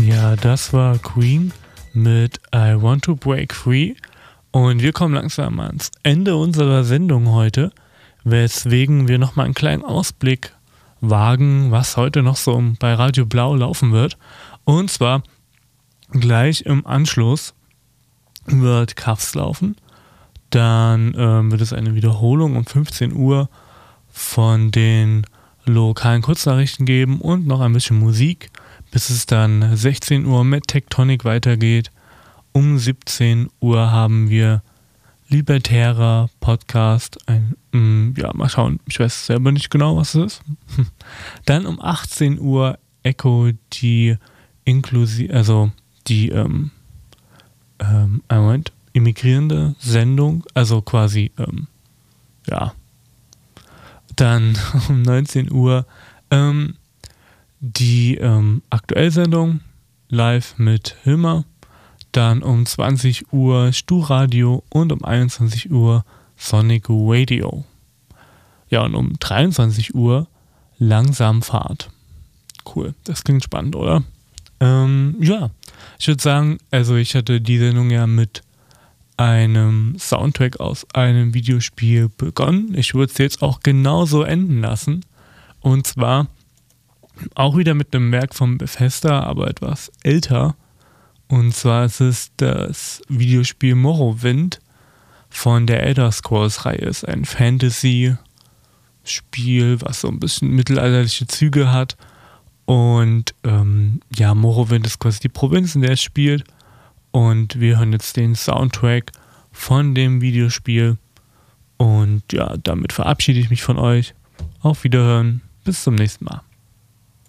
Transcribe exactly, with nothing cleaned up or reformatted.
Ja, das war Queen mit I Want to Break Free und wir kommen langsam ans Ende unserer Sendung heute, weswegen wir nochmal einen kleinen Ausblick wagen, was heute noch so bei Radio Blau laufen wird. Und zwar gleich im Anschluss wird Cuffs laufen, dann ähm, wird es eine Wiederholung um fünfzehn Uhr von den lokalen Kurznachrichten geben und noch ein bisschen Musik, bis es dann sechzehn Uhr mit Tectonic weitergeht. Um siebzehn Uhr haben wir Libertärer Podcast. Ein, mh, ja, mal schauen, ich weiß selber nicht genau, was es ist. Dann um achtzehn Uhr Echo, die inklusive, also die ähm, ähm, Moment, immigrierende Sendung, also quasi, ähm, ja. Dann um neunzehn Uhr ähm, die ähm, Aktuellsendung live mit Hilmer, dann um zwanzig Uhr Stu-Radio und um einundzwanzig Uhr Sonic Radio. Ja, und um dreiundzwanzig Uhr Langsamfahrt. Cool, das klingt spannend, oder? Ähm, ja, ich würde sagen, also ich hatte die Sendung ja mit einem Soundtrack aus einem Videospiel begonnen. Ich würde es jetzt auch genauso enden lassen. Und zwar auch wieder mit einem Werk von Bethesda, aber etwas älter. Und zwar ist es das Videospiel Morrowind von der Elder Scrolls-Reihe. Ist ein Fantasy-Spiel, was so ein bisschen mittelalterliche Züge hat. Und ähm, ja, Morrowind ist quasi die Provinz, in der es spielt. Und wir hören jetzt den Soundtrack von dem Videospiel. Und ja, damit verabschiede ich mich von euch. Auf Wiederhören. Bis zum nächsten Mal.